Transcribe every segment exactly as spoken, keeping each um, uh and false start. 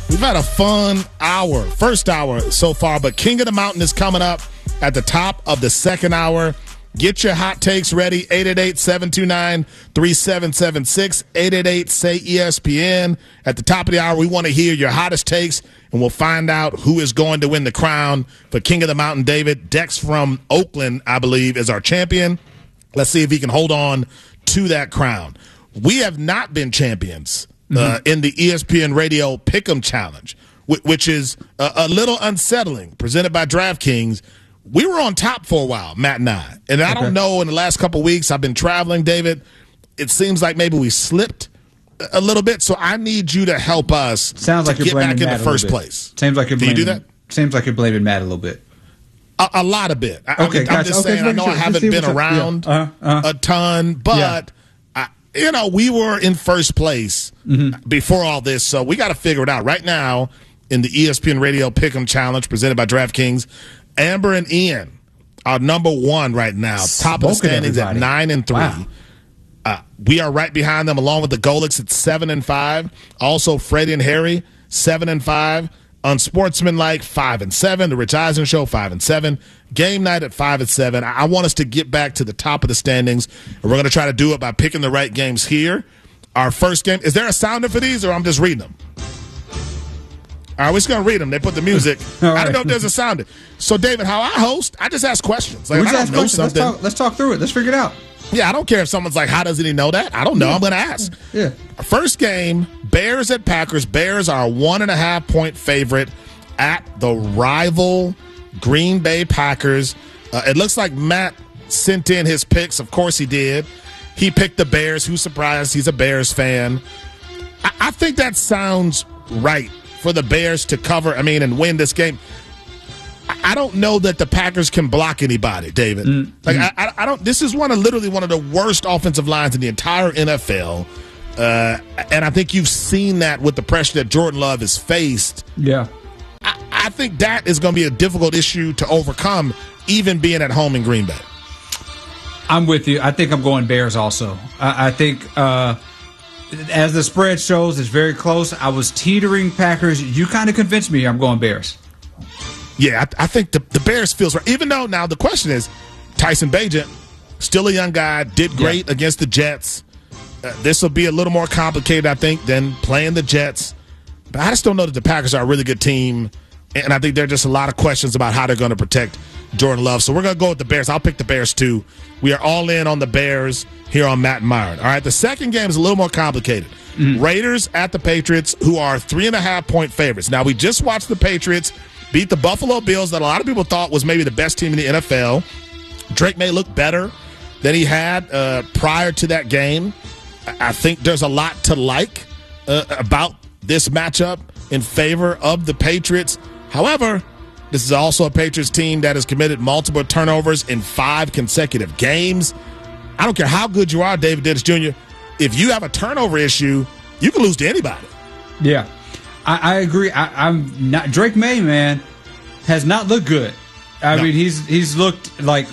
We've had a fun hour, first hour so far, but King of the Mountain is coming up at the top of the second hour. Get your hot takes ready, eight eight eight, seven two nine, three seven seven six, eight eight eight, S A Y, E S P N. At the top of the hour, we want to hear your hottest takes, and we'll find out who is going to win the crown for King of the Mountain. David, Dex from Oakland, I believe, is our champion. Let's see if he can hold on to that crown. We have not been champions uh, mm-hmm. in the E S P N Radio Pick'em Challenge, which is a, a little unsettling, presented by DraftKings. We were on top for a while, Matt and I. And I okay. don't know, in the last couple of weeks, I've been traveling, David. It seems like maybe we slipped a little bit, so I need you to help us Sounds like to you're get back in Matt the first place. Seems like you're Can blaming, you do that? Seems like you're blaming Matt a little bit. A, a lot of bit. I, okay, I'm, gotcha. I'm just okay, saying, I know sure. I haven't been around yeah. uh-huh. Uh-huh. a ton, but, yeah. I, you know, we were in first place mm-hmm. before all this, so we got to figure it out. Right now, in the E S P N Radio Pick'em Challenge presented by DraftKings, Amber and Ian are number one right now, top of the standings everybody. At nine and three. Wow. Uh, we are right behind them, along with the Golics at seven and five. Also, Freddie and Harry seven and five. Unsportsmanlike five and seven. The Rich Eisen Show five and seven. Game Night at five and seven. I, I want us to get back to the top of the standings, and we're going to try to do it by picking the right games here. Our first game. Is there a sounder for these, or I'm just reading them? All right, we're just going to read them. They put the music. Right. I don't know if there's a sounder. So, David, how I host, I just ask questions. Like, we I just don't know questions. something. Let's talk, let's talk through it. Let's figure it out. Yeah, I don't care if someone's like, how doesn't he know that? I don't know. Yeah. I'm going to ask. Yeah. First game, Bears at Packers. Bears are a one and a half point favorite at the rival Green Bay Packers. Uh, it looks like Matt sent in his picks. Of course he did. He picked the Bears. Who's surprised? He's a Bears fan. I, I think that sounds right for the Bears to cover, I mean, and win this game. I don't know that the Packers can block anybody, David. Mm-hmm. Like I, I don't. This is one of literally one of the worst offensive lines in the entire N F L, uh, and I think you've seen that with the pressure that Jordan Love has faced. Yeah, I, I think that is going to be a difficult issue to overcome, even being at home in Green Bay. I'm with you. I think I'm going Bears also. I, I think. Uh, As the spread shows, it's very close. I was teetering Packers. You kind of convinced me I'm going Bears. Yeah, I, I think the, the Bears feels right. Even though now the question is, Tyson Bagent, still a young guy, did great yeah. against the Jets. Uh, this will be a little more complicated, I think, than playing the Jets. But I just don't know that the Packers are a really good team. And I think there are just a lot of questions about how they're going to protect Jordan Love. So we're going to go with the Bears. I'll pick the Bears, too. We are all in on the Bears here on Matt and Myron. All right, the second game is a little more complicated. Mm-hmm. Raiders at the Patriots, who are three and a half point favorites. Now, we just watched the Patriots beat the Buffalo Bills that a lot of people thought was maybe the best team in the N F L. Drake may look better than he had uh, prior to that game. I think there's a lot to like uh, about this matchup in favor of the Patriots. However, this is also a Patriots team that has committed multiple turnovers in five consecutive games. I don't care how good you are, David Dennis Junior If you have a turnover issue, you can lose to anybody. Yeah, I, I agree. I, I'm not Drake May, man, has not looked good. I no. mean, he's he's looked like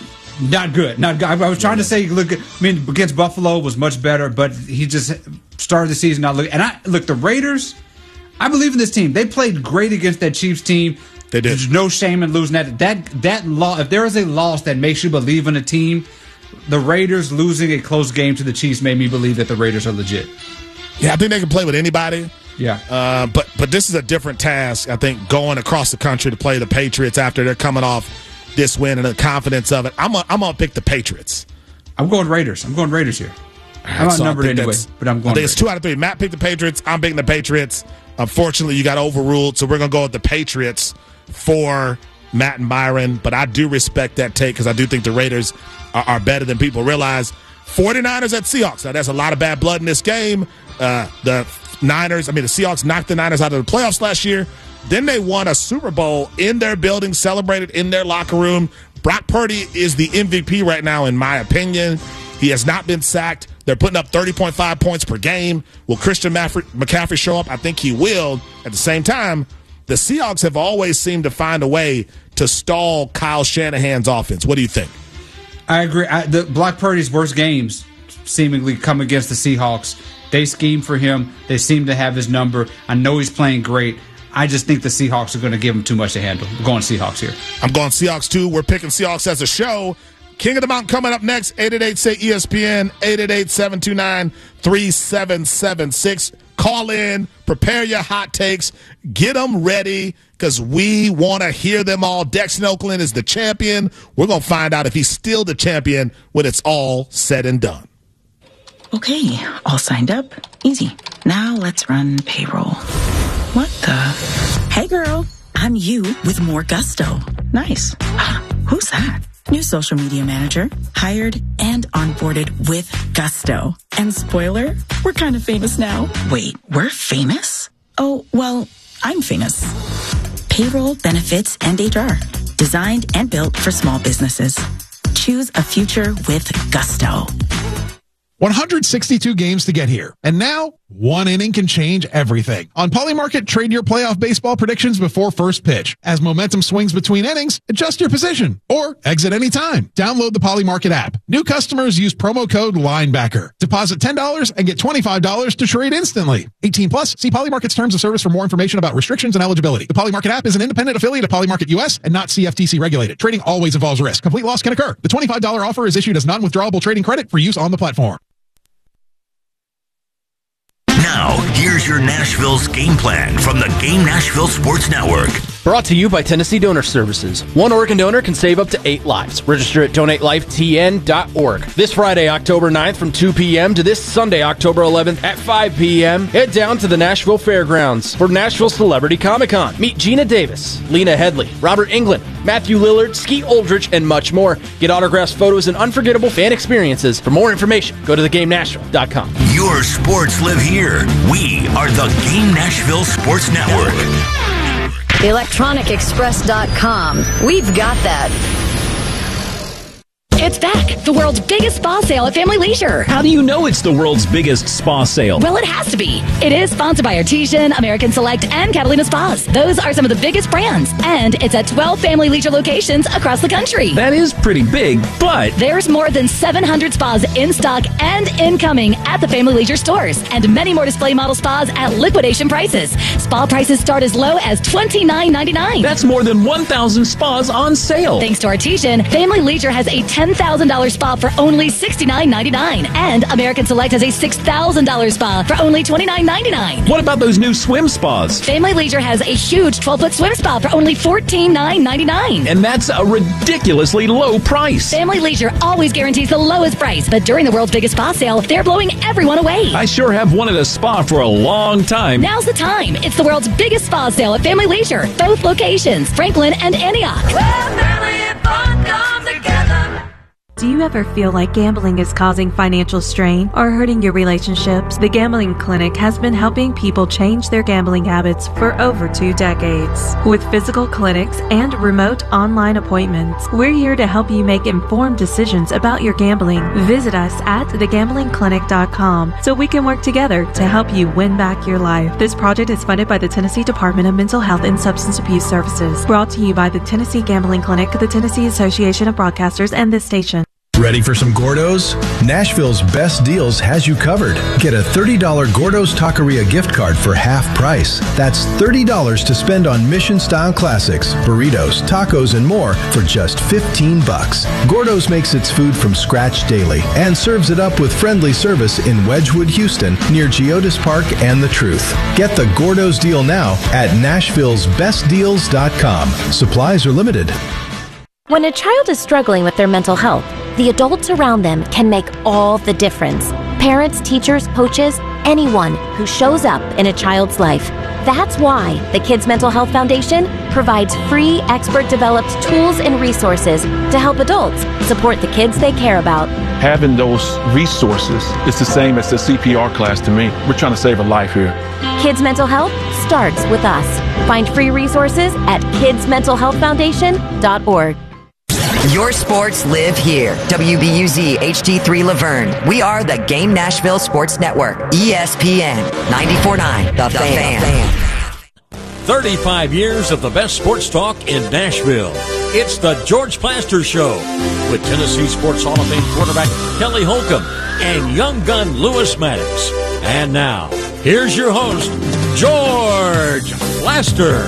not good. Not good. I was trying yeah. to say look. I mean, against Buffalo was much better, but he just started the season not looking. And I look the Raiders. I believe in this team. They played great against that Chiefs team. They did. There's no shame in losing that. That that law. If there is a loss that makes you believe in a team, the Raiders losing a close game to the Chiefs made me believe that the Raiders are legit. Yeah, I think they can play with anybody. Yeah. Uh, but but this is a different task, I think, going across the country to play the Patriots after they're coming off this win and the confidence of it. I'm a, I'm going to pick the Patriots. I'm going Raiders. I'm going Raiders here. I'm right, so outnumbered anyway, but I'm going I think it's two out of three. Matt picked the Patriots. I'm picking the Patriots. Unfortunately, you got overruled, so we're going to go with the Patriots for Matt and Byron. But I do respect that take because I do think the Raiders are, are better than people realize. forty-niners at Seahawks. Now, there's a lot of bad blood in this game. Uh, the Niners, I mean, the Seahawks knocked the Niners out of the playoffs last year. Then they won a Super Bowl in their building, celebrated in their locker room. Brock Purdy is the M V P right now, in my opinion. He has not been sacked. They're putting up thirty point five points per game. Will Christian McCaffrey show up? I think he will. At the same time, the Seahawks have always seemed to find a way to stall Kyle Shanahan's offense. What do you think? I agree. I, the Brock Purdy's worst games seemingly come against the Seahawks. They scheme for him. They seem to have his number. I know he's playing great. I just think the Seahawks are going to give him too much to handle. We're going Seahawks here. I'm going Seahawks, too. We're picking Seahawks as a show. King of the Mountain coming up next. eight eight eight, say E S P N, eight eight eight, seven two nine, three seven seven six. Call in. Prepare your hot takes. Get them ready because we want to hear them all. Dexter Oakland is the champion. We're going to find out if he's still the champion when it's all said and done. Okay, all signed up. Easy. Now let's run payroll. What the? Hey, girl. I'm you with more gusto. Nice. Who's that? New social media manager, hired and onboarded with gusto. And spoiler, we're kind of famous now. Wait, we're famous? Oh, well, I'm famous. Payroll, benefits, and H R. Designed and built for small businesses. Choose a future with gusto. one hundred sixty-two games to get here. And now, one inning can change everything. On Polymarket, trade your playoff baseball predictions before first pitch. As momentum swings between innings, adjust your position or exit anytime. Download the Polymarket app. New customers use promo code LINEBACKER. Deposit ten dollars and get twenty-five dollars to trade instantly. eighteen plus, see Polymarket's terms of service for more information about restrictions and eligibility. The Polymarket app is an independent affiliate of Polymarket U S and not C F T C regulated. Trading always involves risk. Complete loss can occur. The twenty-five dollars offer is issued as non-withdrawable trading credit for use on the platform. Now, here's your Nashville's game plan from the Game Nashville Sports Network. Brought to you by Tennessee Donor Services. One organ donor can save up to eight lives. Register at donate life T N dot org. This Friday, October ninth from two p.m. to this Sunday, October eleventh at five p.m., head down to the Nashville Fairgrounds for Nashville Celebrity Comic-Con. Meet Gina Davis, Lena Headley, Robert England, Matthew Lillard, Skeet Aldrich, and much more. Get autographs, photos, and unforgettable fan experiences. For more information, go to the game nashville dot com. Your sports live here. We are the Game Nashville Sports Network. electronic express dot com. We've got that. It's back. The world's biggest spa sale at Family Leisure. How do you know it's the world's biggest spa sale? Well, it has to be. It is sponsored by Artesian, American Select, and Catalina Spas. Those are some of the biggest brands. And it's at twelve Family Leisure locations across the country. That is pretty big, but there's more than seven hundred spas in stock and incoming at the Family Leisure stores. And many more display model spas at liquidation prices. Spa prices start as low as twenty-nine ninety-nine. That's more than one thousand spas on sale. Thanks to Artesian, Family Leisure has a ten thousand dollars spa for only sixty-nine ninety-nine. And American Select has a six thousand dollars spa for only twenty-nine ninety-nine. What about those new swim spas? Family Leisure has a huge twelve-foot swim spa for only fourteen ninety-nine. And that's a ridiculously low price. Family Leisure always guarantees the lowest price, but during the world's biggest spa sale, they're blowing everyone away. I sure have wanted a spa for a long time. Now's the time. It's the world's biggest spa sale at Family Leisure. Both locations, Franklin and Antioch. Well, family and fun come together. Do you ever feel like gambling is causing financial strain or hurting your relationships? The Gambling Clinic has been helping people change their gambling habits for over two decades. With physical clinics and remote online appointments, we're here to help you make informed decisions about your gambling. Visit us at the gambling clinic dot com so we can work together to help you win back your life. This project is funded by the Tennessee Department of Mental Health and Substance Abuse Services. Brought to you by the Tennessee Gambling Clinic, the Tennessee Association of Broadcasters, and this station. Ready for some Gordo's? Nashville's Best Deals has you covered. Get a thirty dollars Gordo's Taqueria gift card for half price. That's thirty dollars to spend on Mission-style classics, burritos, tacos, and more for just fifteen bucks. Gordo's makes its food from scratch daily and serves it up with friendly service in Wedgwood, Houston, near Geodis Park and The Truth. Get the Gordo's deal now at nashville's best deals dot com. Supplies are limited. When a child is struggling with their mental health, the adults around them can make all the difference. Parents, teachers, coaches, anyone who shows up in a child's life. That's why the Kids Mental Health Foundation provides free, expert-developed tools and resources to help adults support the kids they care about. Having those resources is the same as the C P R class to me. We're trying to save a life here. Kids Mental Health starts with us. Find free resources at kids mental health foundation dot org. Your sports live here. W B U Z H D three Laverne. We are the Game Nashville Sports Network. E S P N ninety-four point nine. The, the Fan. Fan. thirty-five years of the best sports talk in Nashville. It's the George Plaster Show with Tennessee Sports Hall of Fame quarterback Kelly Holcomb and young gun Lewis Maddox. And now, here's your host, George Plaster.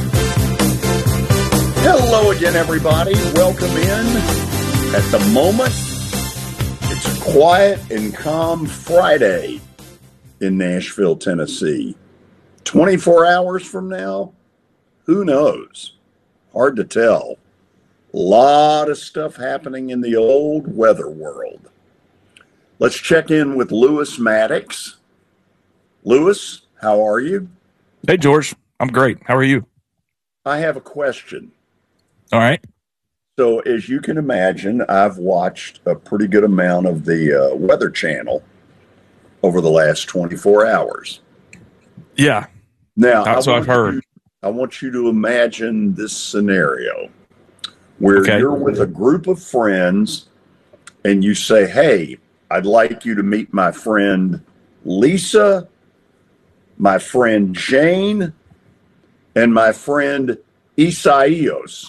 Hello again, everybody. Welcome in. At the moment, it's a quiet and calm Friday in Nashville, Tennessee. twenty-four hours from now, who knows? Hard to tell. A lot of stuff happening in the old weather world. Let's check in with Lewis Maddox. Lewis, how are you? Hey, George. I'm great. How are you? I have a question. All right. So, as you can imagine, I've watched a pretty good amount of the uh, Weather Channel over the last twenty-four hours. Yeah. Now, that's what I've heard. You, I want you to imagine this scenario where okay. you're with a group of friends and you say, hey, I'd like you to meet my friend Lisa, my friend Jane, and my friend Isaias.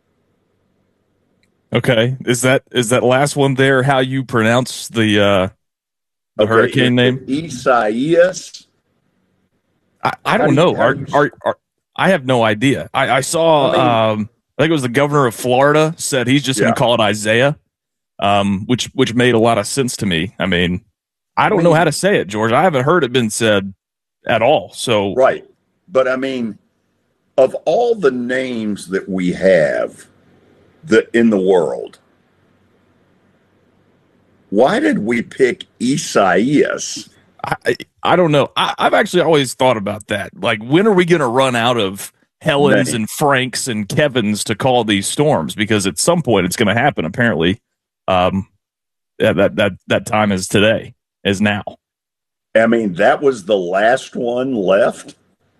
Okay. Is that is that last one there how you pronounce the uh, the okay, hurricane name? Isaias. I, I don't know. Are, are, are, I have no idea. I, I saw, I, mean, um, I think it was the governor of Florida said he's just yeah. going to call it Isaiah, um, which which made a lot of sense to me. I mean, I don't I mean, know how to say it, George. I haven't heard it been said at all. So right. But, I mean, of all the names that we have the, in the world, why did we pick Isaias? I, I don't know. I, I've actually always thought about that. Like, when are we going to run out of Helens Name. and Franks and Kevins to call these storms? Because at some point it's going to happen, apparently. Um, that, that, that, that time is today, is now. I mean, that was the last one left?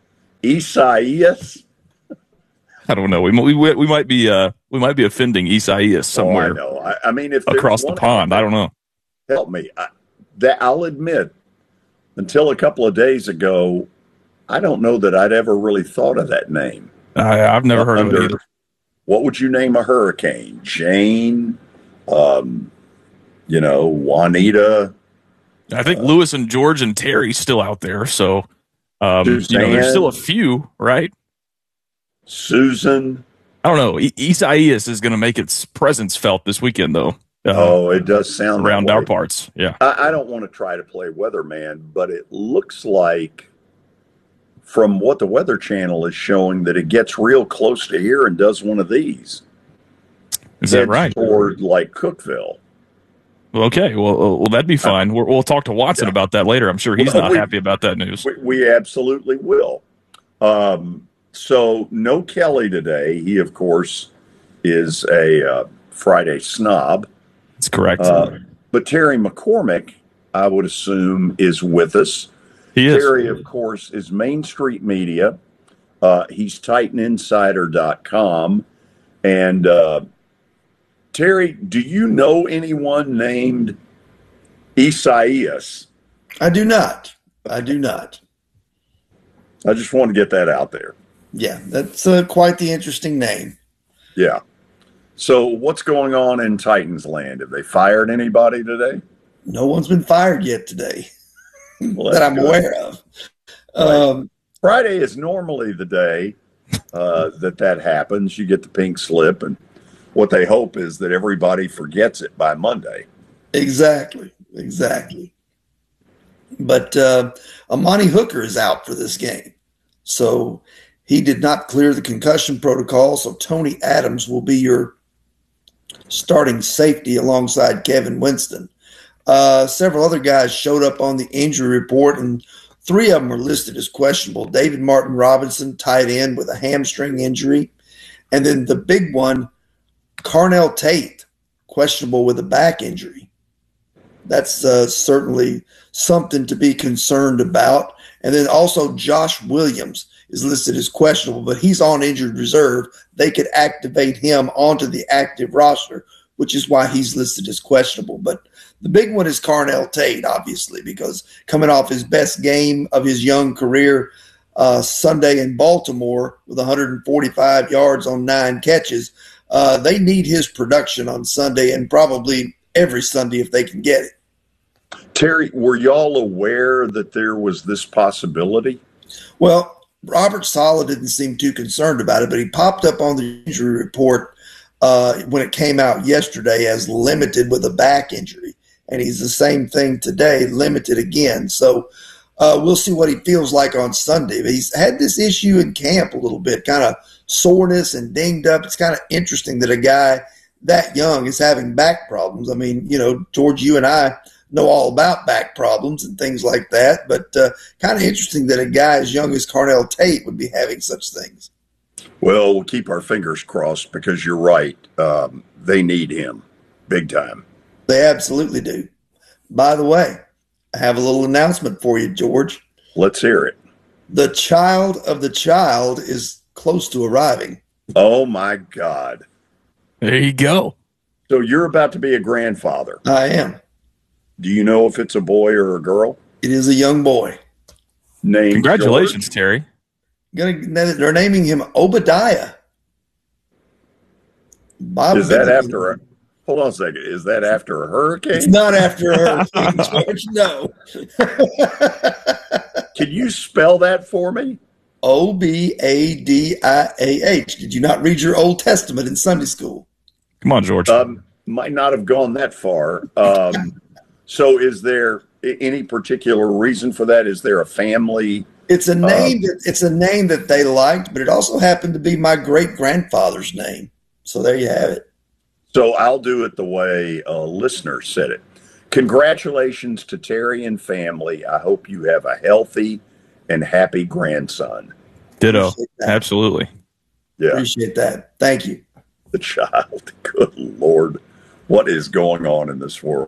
Isaias? I don't know. We we we might be uh we might be offending Isaias somewhere. Oh, I know. I, I mean, if across the pond, I don't know. Help me. I, that I'll admit, until a couple of days ago, I don't know that I'd ever really thought of that name. I, I've never heard Under, of it either. What would you name a hurricane? Jane, um, you know, Juanita. I think uh, Lewis and George and Terry's still out there, so um, you know, there's still a few, right? Susan. I don't know. I- Isaias is going to make its presence felt this weekend, though. Uh, oh, it does sound around our parts. Yeah. I, I don't want to try to play weatherman, but it looks like from what the Weather Channel is showing that it gets real close to here and does one of these. Is that right? Toward like Cookville. Okay. Well, well, that'd be fine. We're, we'll talk to Watson yeah. about that later. I'm sure he's well, not we, happy about that news. We, we absolutely will. Um, so no Kelly today. He, of course, is a uh, Friday snob. That's correct. Uh, but Terry McCormick, I would assume, is with us. He is. Terry, of course, is Main Street Media. Uh, he's Titan Insider dot com. And uh, Terry, do you know anyone named Isaias? I do not. I do not. I just want to get that out there. Yeah, that's uh, quite the interesting name. Yeah. So what's going on in Titans land? Have they fired anybody today? No one's been fired yet today well, that I'm good. aware of. Right. Um, Friday is normally the day uh, that that happens. You get the pink slip, and what they hope is that everybody forgets it by Monday. Exactly, exactly. But uh, Amani Hooker is out for this game. So he did not clear the concussion protocol, so Tony Adams will be your starting safety alongside Kevin Winston. Uh, several other guys showed up on the injury report, and three of them were listed as questionable. David Martin Robinson, tight end with a hamstring injury. And then the big one, Carnell Tate, questionable with a back injury. That's uh, certainly something to be concerned about. And then also Josh Williams is listed as questionable, but he's on injured reserve. They could activate him onto the active roster, which is why he's listed as questionable. But the big one is Carnell Tate, obviously, because coming off his best game of his young career uh, Sunday in Baltimore with one hundred forty-five yards on nine catches, uh, they need his production on Sunday and probably every Sunday if they can get it. Terry, were y'all aware that there was this possibility? Well, Robert Saleh didn't seem too concerned about it, but he popped up on the injury report uh, when it came out yesterday as limited with a back injury. And he's the same thing today, limited again. So uh, we'll see what he feels like on Sunday. But he's had this issue in camp a little bit, kind of soreness and dinged up. It's kind of interesting that a guy that young is having back problems. I mean, you know, George, you and I know all about back problems and things like that, but uh, kind of interesting that a guy as young as Carnell Tate would be having such things. Well, we'll keep our fingers crossed because you're right. Um, they need him big time. They absolutely do. By the way, I have a little announcement for you, George. Let's hear it. The child of the child is close to arriving. Oh, my God. There you go. So you're about to be a grandfather. I am. Do you know if it's a boy or a girl? It is a young boy. Named Congratulations, George. Terry. Gonna, they're naming him Obadiah. Bob is that Bennett. after a hold on a second? Is that after a hurricane? It's not after a hurricane, George. No. Can you spell that for me? O B A D I A H. Did you not read your Old Testament in Sunday school? Come on, George. Um, might not have gone that far. Um, so is there any particular reason for that? Is there a family? It's a name uh, that it's a name that they liked, but it also happened to be my great grandfather's name. So there you have it. So I'll do it the way a listener said it. Congratulations to Terry and family. I hope you have a healthy and happy grandson. Ditto. Absolutely. Yeah. Appreciate that. Thank you. The child. Good Lord. What is going on in this world?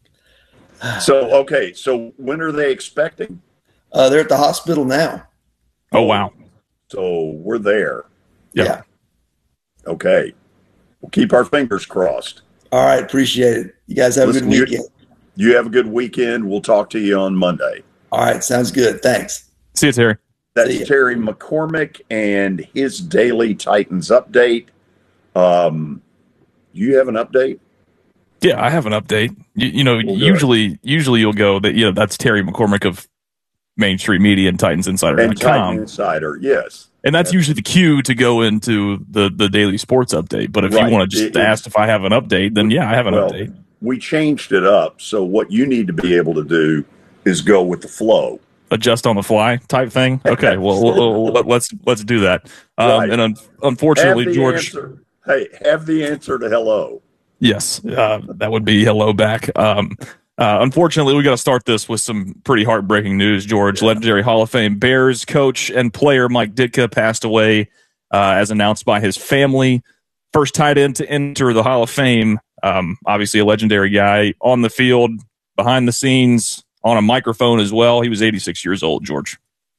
So, okay. So when are they expecting? Uh, they're at the hospital now. Oh, wow. So we're there. Yep. Yeah. Okay. We'll keep our fingers crossed. All right. Appreciate it. You guys have Listen, a good weekend. You, you have a good weekend. We'll talk to you on Monday. All right. Sounds good. Thanks. See you, Terry. That's Terry McCormick and his daily Titans update. Um, you have an update? Yeah, I have an update. You, you know, Well, usually, usually you'll go that. You know, that's Terry McCormick of Main Street Media and Titans Insider And dot com. Titan Insider, yes. And that's usually the cue to go into the, the daily sports update. But if Right. you want to just It- ask if I have an update, then yeah, I have an Well, update. we changed it up. So what you need to be able to do is go with the flow. Adjust on the fly type thing. Okay, well, well, well, let's let's do that. Um, Right. And un- unfortunately, Have the George. answer. Hey, have the answer to hello. Yes, uh, that would be hello back. Um, uh, unfortunately, we got to start this with some pretty heartbreaking news. George, legendary Hall of Fame Bears coach and player Mike Ditka passed away, uh, as announced by his family. First tight end to enter the Hall of Fame. Um, obviously, a legendary guy on the field, behind the scenes, on a microphone as well. He was eighty-six years old. George.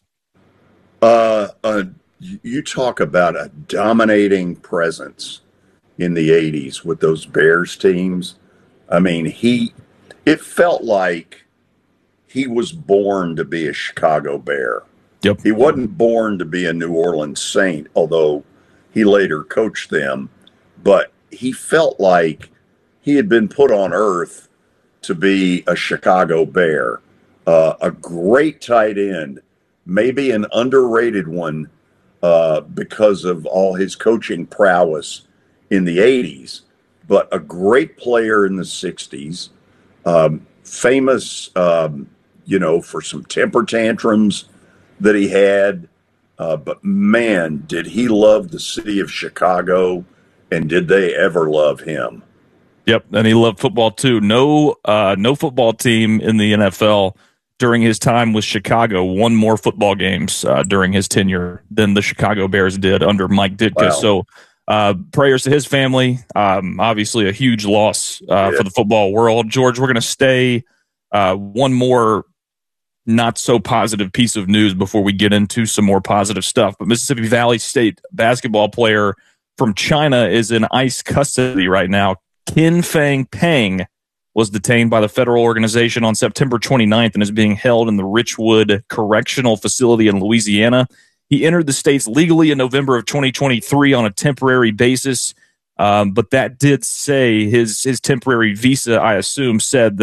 Uh, uh, you talk about a dominating presence in the eighties with those Bears teams. I mean, he, it felt like he was born to be a Chicago Bear. Yep. He wasn't born to be a New Orleans Saint, although he later coached them, but he felt like he had been put on earth to be a Chicago Bear. Uh, a great tight end, maybe an underrated one uh, because of all his coaching prowess in the eighties, but a great player in the sixties, um, famous, um, you know, for some temper tantrums that he had. Uh, but man, did he love the city of Chicago, and did they ever love him? Yep, and he loved football too. No, uh, no football team in the N F L during his time with Chicago won more football games uh, during his tenure than the Chicago Bears did under Mike Ditka. Wow. So, uh, prayers to his family. Um, obviously, a huge loss uh, Yeah. for the football world. George, we're going to stay uh, one more not so positive piece of news before we get into some more positive stuff. But Mississippi Valley State basketball player from China is in ICE custody right now. Qin Fang Peng was detained by the federal organization on September twenty-ninth and is being held in the Richwood Correctional Facility in Louisiana. He entered the states legally in November of twenty twenty-three on a temporary basis, um, but that did say his his temporary visa, I assume, said that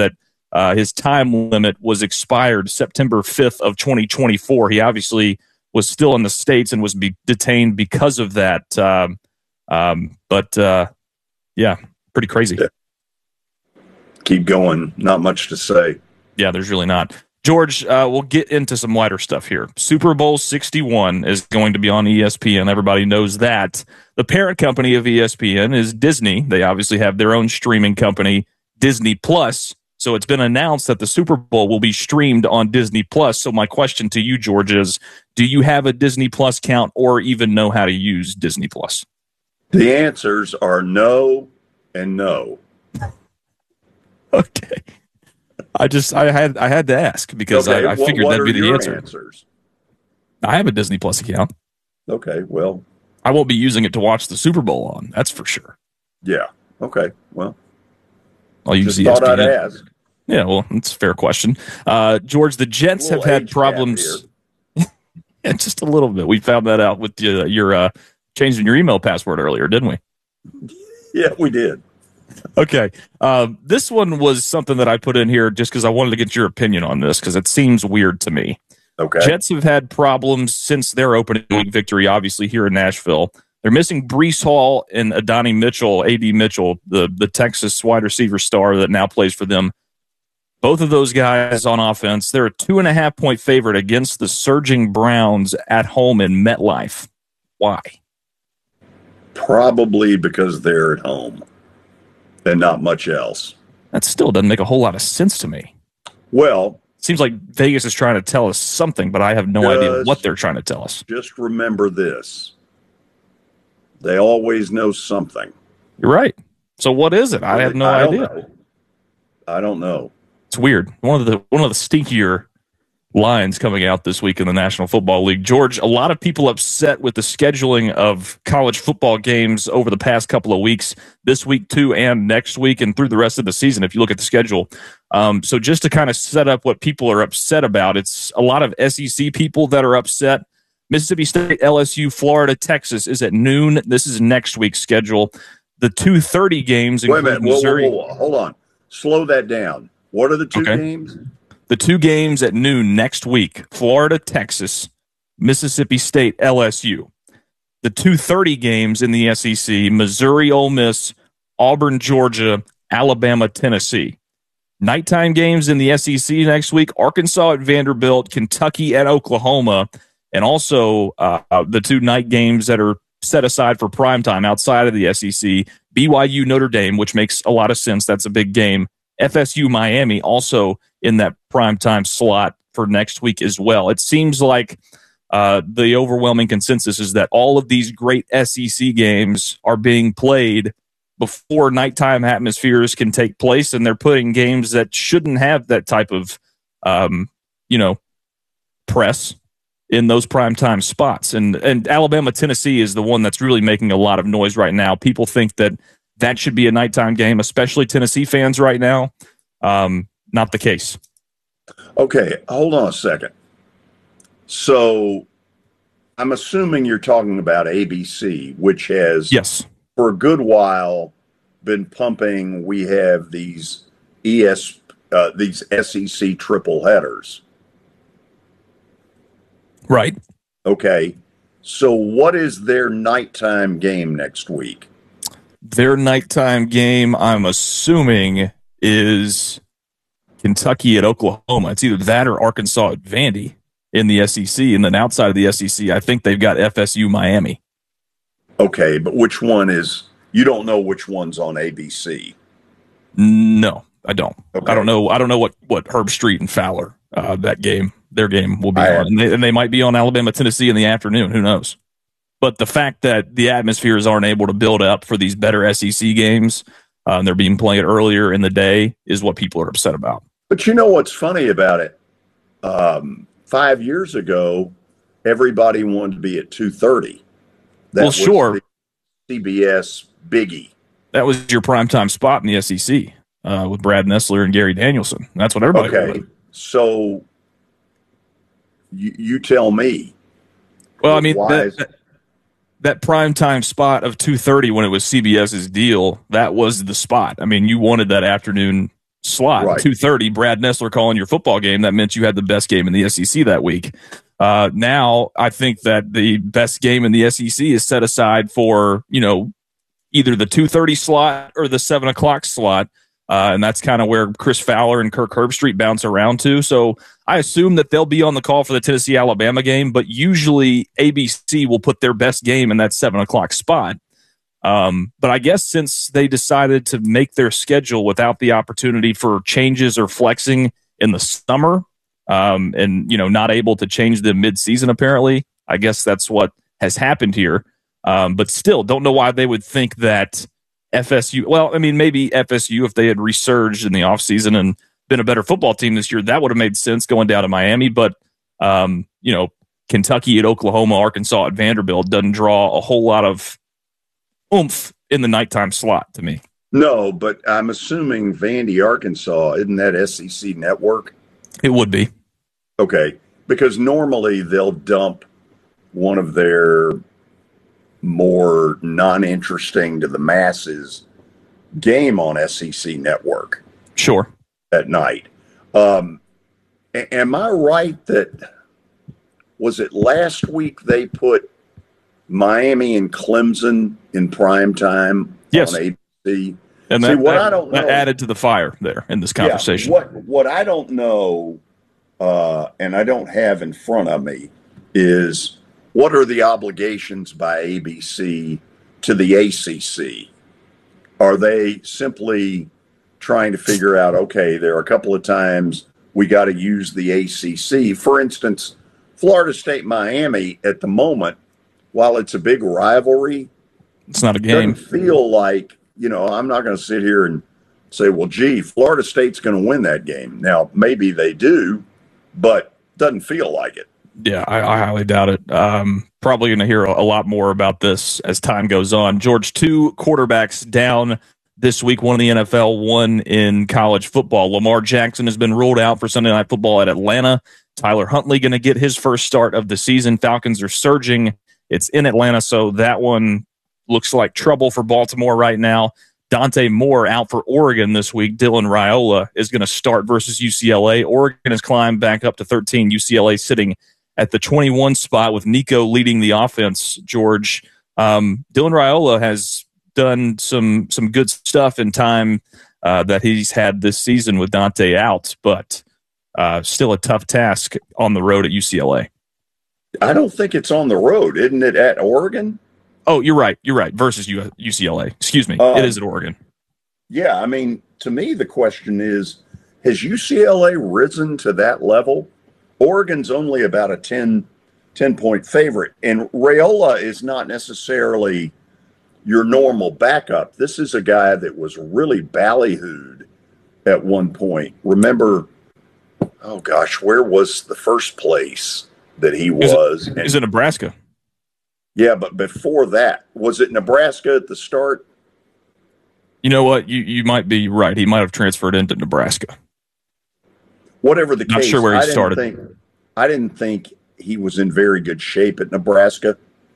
uh, his time limit was expired September fifth of twenty twenty-four. He obviously was still in the States and was be detained because of that. Um, um, but, uh, yeah, pretty crazy. Yeah. Keep going. Not much to say. Yeah, there's really not. George, uh, we'll get into some wider stuff here. Super Bowl sixty-one is going to be on E S P N. Everybody knows that. The parent company of E S P N is Disney. They obviously have their own streaming company, Disney Plus. So it's been announced that the Super Bowl will be streamed on Disney Plus. So my question to you, George, is do you have a Disney Plus account or even know how to use Disney Plus? The answers are no and no. Okay. I just I had I had to ask because okay, I, I what, figured what that'd be the your answer. Answers? I have a Disney Plus account. Okay, well, I won't be using it to watch the Super Bowl on. That's for sure. Yeah. Okay. Well, I'll use just thought I'd ask. Yeah. Well, that's a fair question. Uh, George, the Jets have had problems. Yeah, just a little bit. We found that out with uh, your uh, changing your email password earlier, didn't we? Yeah, we did. Okay. Uh, this one was something that I put in here just because I wanted to get your opinion on this because it seems weird to me. Okay. Jets have had problems since their opening week victory, obviously, here in Nashville. They're missing Breece Hall and Adonai Mitchell, A D Mitchell, the, the Texas wide receiver star that now plays for them. Both of those guys on offense. They're a two and a half point favorite against the surging Browns at home in MetLife. Why? Probably because they're at home. And not much else. That still doesn't make a whole lot of sense to me. Well, seems like Vegas is trying to tell us something, but I have no idea what they're trying to tell us. Just remember this. They always know something. You're right. So what is it? I have no I idea. Know. I don't know. It's weird. One of the one of the stinkier lines coming out this week in the National Football League. George, a lot of people upset with the scheduling of college football games over the past couple of weeks, this week too, and next week and through the rest of the season, if you look at the schedule. Um, so just to kind of set up what people are upset about, it's a lot of S E C people that are upset. Mississippi State, L S U, Florida, Texas is at noon. This is next week's schedule. The two thirty games include Wait a minute. Missouri. Whoa, whoa, whoa. Hold on. Slow that down. What are the two okay. games? The two games at noon next week, Florida, Texas, Mississippi State, L S U. The two thirty games in the S E C, Missouri, Ole Miss, Auburn, Georgia, Alabama, Tennessee. Nighttime games in the S E C next week, Arkansas at Vanderbilt, Kentucky at Oklahoma, and also uh, the two night games that are set aside for primetime outside of the S E C, B Y U, Notre Dame, which makes a lot of sense. That's a big game. F S U, Miami, also in that primetime slot for next week as well. It seems like uh, the overwhelming consensus is that all of these great S E C games are being played before nighttime atmospheres can take place, and they're putting games that shouldn't have that type of, um, you know, press in those primetime spots. And and Alabama, Tennessee is the one that's really making a lot of noise right now. People think that that should be a nighttime game, especially Tennessee fans right now. Um, not the case. Okay, hold on a second. So I'm assuming you're talking about A B C, which has, yes, for a good while been pumping. We have these E S, uh, these S E C triple headers. Right. Okay. So what is their nighttime game next week? Their nighttime game, I'm assuming, is Kentucky at Oklahoma. It's either that or Arkansas at Vandy in the S E C. And then outside of the S E C, I think they've got F S U, Miami. Okay, but which one is, you don't know which one's on A B C? No, I don't. Okay. I don't know. I don't know what, what Herb Street and Fowler, uh, that game, their game will be I on. And they, and they might be on Alabama, Tennessee in the afternoon. Who knows? But the fact that the atmospheres aren't able to build up for these better S E C games, uh, and they're being played earlier in the day, is what people are upset about. But you know what's funny about it? Um, five years ago, everybody wanted to be at two thirty. That well, was sure. the C B S biggie. That was your primetime spot in the S E C uh, with Brad Nessler and Gary Danielson. That's what everybody Okay, wanted. so you, you tell me. Well, I mean, why that, is- that, that primetime spot of two thirty when it was CBS's deal, that was the spot. I mean, you wanted that afternoon slot. Right. two thirty, Brad Nessler calling your football game. That meant you had the best game in the S E C that week. Uh, now, I think that the best game in the S E C is set aside for, you know, either the two thirty slot or the seven o'clock slot. Uh, and that's kind of where Chris Fowler and Kirk Herbstreit bounce around to. So I assume that they'll be on the call for the Tennessee-Alabama game, but usually A B C will put their best game in that seven o'clock spot. Um, but I guess since they decided to make their schedule without the opportunity for changes or flexing in the summer, um, and, you know, not able to change them mid-season, apparently, I guess that's what has happened here. Um, but still, don't know why they would think that F S U, well, I mean, maybe F S U, if they had resurged in the offseason and been a better football team this year, that would have made sense going down to Miami. But, um, you know, Kentucky at Oklahoma, Arkansas at Vanderbilt doesn't draw a whole lot of oomph in the nighttime slot to me. No, but I'm assuming Vandy, Arkansas, isn't that S E C network? It would be. Okay, because normally they'll dump one of their more non-interesting to the masses game on S E C network. Sure. At night. Um, a- am I right that, was it last week they put Miami and Clemson in prime time yes. on A B C? And See, that, what that, I don't that know, added to the fire there in this conversation. Yeah, what, what I don't know, uh, and I don't have in front of me, is what are the obligations by A B C to the A C C? Are they simply trying to figure out, okay, there are a couple of times we got to use the A C C? For instance, Florida State Miami at the moment, while it's a big rivalry, it's not a game. Doesn't feel like, you know, I'm not going to sit here and say, well, gee, Florida State's going to win that game. Now, maybe they do, but doesn't feel like it. Yeah, I, I highly doubt it. Um, probably going to hear a, a lot more about this as time goes on. George, two quarterbacks down this week, one in the N F L, one in college football. Lamar Jackson has been ruled out for Sunday Night Football at Atlanta. Tyler Huntley going to get his first start of the season. Falcons are surging. It's in Atlanta, so that one looks like trouble for Baltimore right now. Dante Moore out for Oregon this week. Dylan Raiola is going to start versus U C L A. Oregon has climbed back up to thirteen. U C L A sitting at the twenty-one spot with Nico leading the offense, George. Um, Dylan Raiola has done some some good stuff in time uh, that he's had this season with Dante out, but uh, still a tough task on the road at U C L A. I don't think it's on the road. Isn't it at Oregon? Oh, you're right. You're right. Versus U C L A. Excuse me. Uh, it is at Oregon. Yeah, I mean, to me, the question is, has U C L A risen to that level? Oregon's only about a ten, ten-point favorite, and Raiola is not necessarily your normal backup. This is a guy that was really ballyhooed at one point. Remember, oh gosh, where was the first place that he was? Is it, is it Nebraska? Yeah, but before that, was it Nebraska at the start? You know what? You you might be right. He might have transferred into Nebraska. Whatever the Not case, sure where he I didn't started. Think, I didn't think he was in very good shape at Nebraska.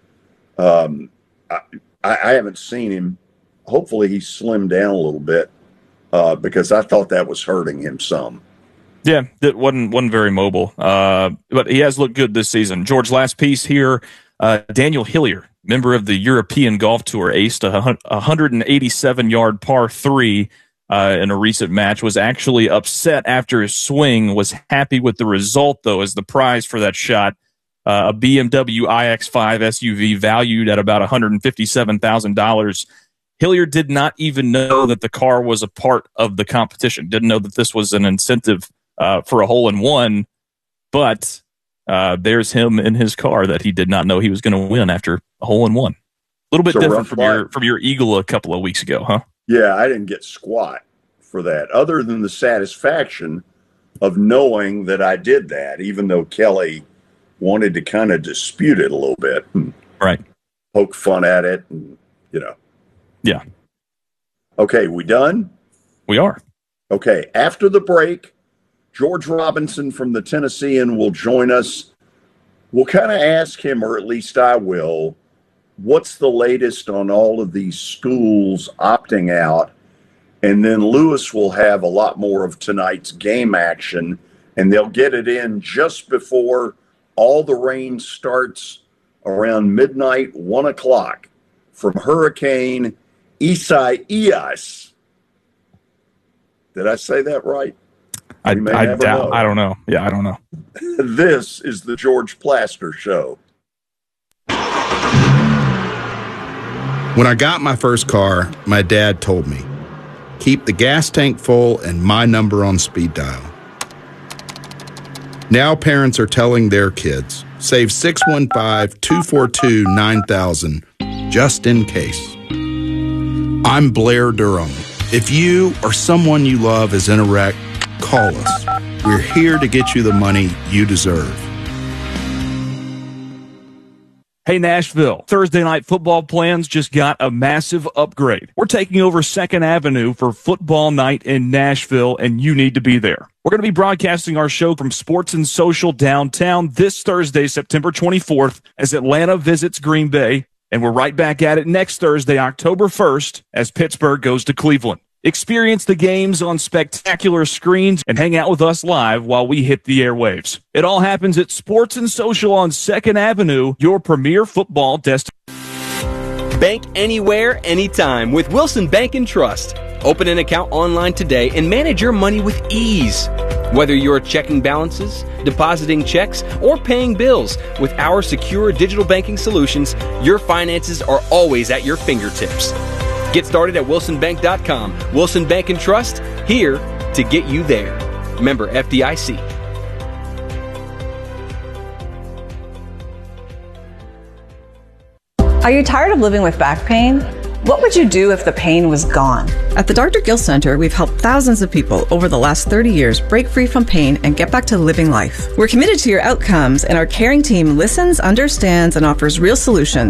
Um, I, I haven't seen him. Hopefully, he slimmed down a little bit uh, because I thought that was hurting him some. Yeah, that wasn't wasn't very mobile, uh, but he has looked good this season. George, last piece here. Uh, Daniel Hillier, member of the European Golf Tour, aced a one hundred eighty-seven yard par three uh, in a recent match, was actually upset after his swing, was happy with the result, though, as the prize for that shot, uh, a B M W i X five S U V valued at about one hundred fifty-seven thousand dollars. Hillier did not even know that the car was a part of the competition, didn't know that this was an incentive uh, for a hole-in-one, but uh, there's him in his car that he did not know he was going to win after a hole-in-one. A little bit So different from rough your, from your Eagle a couple of weeks ago, huh? Yeah, I didn't get squat for that, other than the satisfaction of knowing that I did that, even though Kelly wanted to kind of dispute it a little bit. Right. Poke fun at it, and, you know. Yeah. Okay, we done? We are. Okay, after the break, George Robinson from the Tennessean will join us. We'll kind of ask him, or at least I will, what's the latest on all of these schools opting out And then Lewis will have a lot more of tonight's game action, and they'll get it in just before all the rain starts around midnight, one o'clock, from Hurricane Isaias. Did I say that right? I, I doubt. I don't know. Yeah, I don't know. This is the George Plaster Show. When I got my first car, my dad told me, keep the gas tank full and my number on speed dial. Now parents are telling their kids, save six one five, two four two, nine thousand just in case. I'm Blair Durham. If you or someone you love is in a wreck, call us. We're here to get you the money you deserve. Hey, Nashville, Thursday night football plans just got a massive upgrade. We're taking over second Avenue for football night in Nashville, and you need to be there. We're going to be broadcasting our show from Sports and Social downtown this Thursday, September twenty-fourth, as Atlanta visits Green Bay, and we're right back at it next Thursday, October first, as Pittsburgh goes to Cleveland. Experience the games on spectacular screens and hang out with us live while we hit the airwaves. It all happens at Sports and Social on second Avenue, your premier football destination. Bank anywhere, anytime with Wilson Bank and Trust. Open an account online today and manage your money with ease. Whether you're checking balances, depositing checks, or paying bills, with our secure digital banking solutions, your finances are always at your fingertips. Get started at wilson bank dot com. Wilson Bank and Trust, here to get you there. Member F D I C. Are you tired of living with back pain? What would you do if the pain was gone? At the Doctor Gill Center, we've helped thousands of people over the last thirty years break free from pain and get back to living life. We're committed to your outcomes, and our caring team listens, understands, and offers real solutions